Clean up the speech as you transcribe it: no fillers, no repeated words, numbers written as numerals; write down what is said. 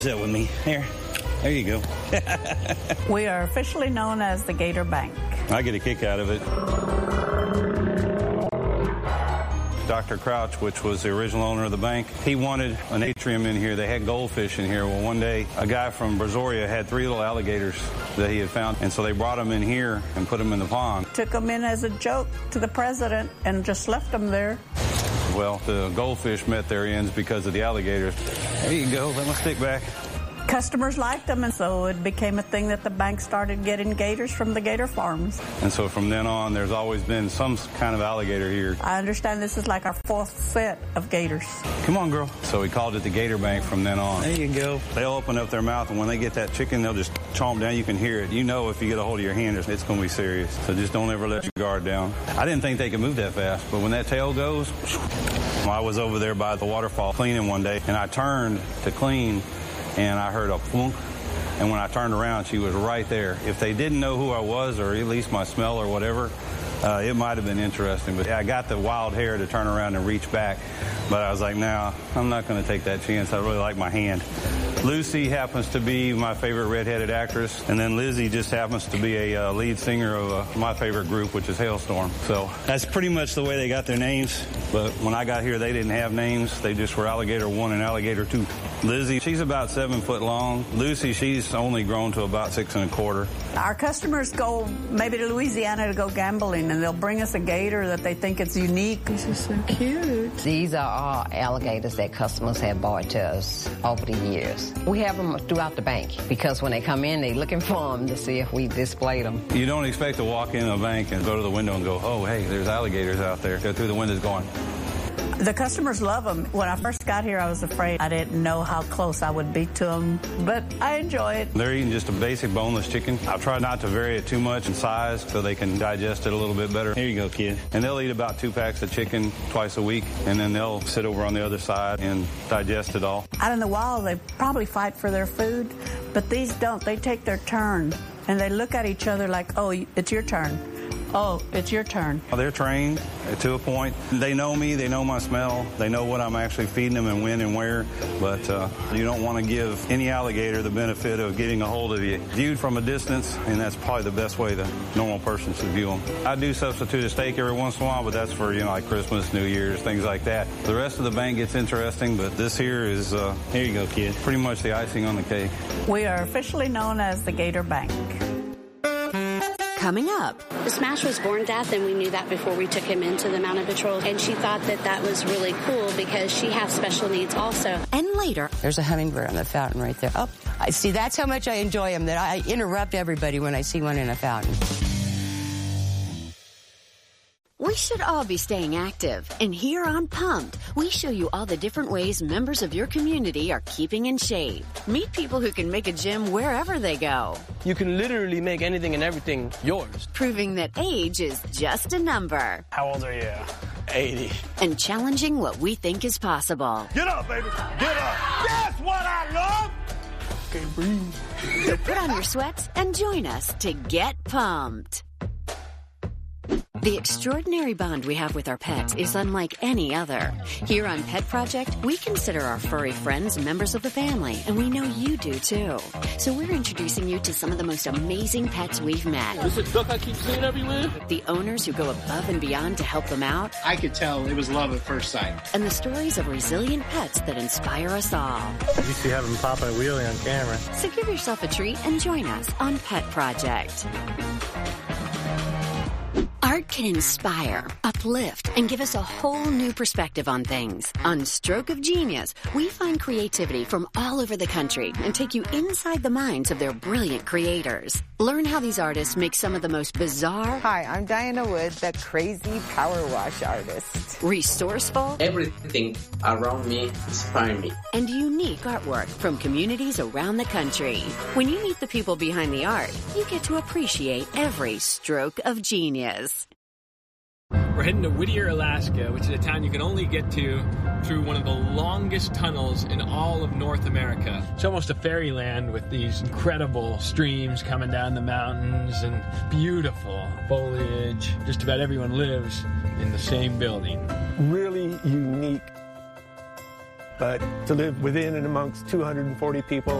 that with me. Here. There you go. We are officially known as the Gator Bank. I get a kick out of it. Dr. Crouch, which was the original owner of the bank, he wanted an atrium in here. They had goldfish in here. Well, one day, a guy from Brazoria had 3 little alligators that he had found, and so they brought them in here and put them in the pond. Took them in as a joke to the president and just left them there. Well, the goldfish met their ends because of the alligators. There you go. Let me stick back. Customers liked them, and so it became a thing that the bank started getting gators from the gator farms. And so from then on, there's always been some kind of alligator here. I understand this is like our 4th set of gators. Come on, girl. So we called it the Gator Bank from then on. There you go. They'll open up their mouth, and when they get that chicken, they'll just chomp down. You can hear it. You know if you get a hold of your hand, it's going to be serious. So just don't ever let your guard down. I didn't think they could move that fast, but when that tail goes, I was over there by the waterfall cleaning one day, and I turned to clean, and I heard a plunk, and when I turned around, she was right there. If they didn't know who I was, or at least my smell or whatever, it might have been interesting. But I got the wild hair to turn around and reach back, but I was like, no, I'm not going to take that chance. I really like my hand. Lucy happens to be my favorite redheaded actress, and then Lizzie just happens to be a lead singer of my favorite group, which is Hailstorm. So that's pretty much the way they got their names. But when I got here, they didn't have names. They just were Alligator 1 and Alligator 2. Lizzie, she's about 7 foot long. Lucy, she's only grown to about 6 1/4. Our customers go maybe to Louisiana to go gambling, and they'll bring us a gator that they think it's unique. This is so cute. These are all alligators that customers have bought to us over the years. We have them throughout the bank because when they come in, they're looking for them to see if we displayed them. You don't expect to walk in a bank and go to the window and go, oh, hey, there's alligators out there. Go through the windows going. The customers love them. When I first got here, I was afraid. I didn't know how close I would be to them, but I enjoy it. They're eating just a basic boneless chicken. I'll try not to vary it too much in size so they can digest it a little bit better. Here you go, kid. And they'll eat about 2 packs of chicken twice a week, and then they'll sit over on the other side and digest it all. Out in the wild, they probably fight for their food, but these don't. They take their turn, and they look at each other like, oh, it's your turn. Oh, it's your turn. They're trained to a point. They know me. They know my smell. They know what I'm actually feeding them and when and where. But you don't want to give any alligator the benefit of getting a hold of you. Viewed from a distance, and that's probably the best way the normal person should view them. I do substitute a steak every once in a while, but that's for, like Christmas, New Year's, things like that. The rest of the bank gets interesting, but this here is, here you go, kid. Pretty much the icing on the cake. We are officially known as the Gator Bank. Coming up. The Smash was born deaf, and we knew that before we took him into the Mounted Patrol. And she thought that that was really cool because she has special needs also. And later. There's a hummingbird on the fountain right there. Oh, I see, that's how much I enjoy them, that I interrupt everybody when I see one in a fountain. We should all be staying active. And here on Pumped, we show you all the different ways members of your community are keeping in shape. Meet people who can make a gym wherever they go. You can literally make anything and everything yours. Proving that age is just a number. How old are you? 80. And challenging what we think is possible. Get up, baby. Get up. That's what I love. Okay, breathe. So put on your sweats and join us to get pumped. The extraordinary bond we have with our pets is unlike any other. Here on Pet Project, we consider our furry friends members of the family, and we know you do too. So we're introducing you to some of the most amazing pets we've met. This is a duck I keep seeing everywhere. The owners who go above and beyond to help them out. I could tell it was love at first sight. And the stories of resilient pets that inspire us all. You used to have them pop a wheelie on camera. So give yourself a treat and join us on Pet Project. Art can inspire, uplift, and give us a whole new perspective on things. On Stroke of Genius, we find creativity from all over the country and take you inside the minds of their brilliant creators. Learn how these artists make some of the most bizarre... Hi, I'm Diana Wood, the crazy power wash artist. Resourceful... Everything around me inspires me. And unique artwork from communities around the country. When you meet the people behind the art, you get to appreciate every stroke of genius. We're heading to Whittier, Alaska, which is a town you can only get to through one of the longest tunnels in all of North America. It's almost a fairyland with these incredible streams coming down the mountains and beautiful foliage. Just about everyone lives in the same building. Really unique. but to live within and amongst 240 people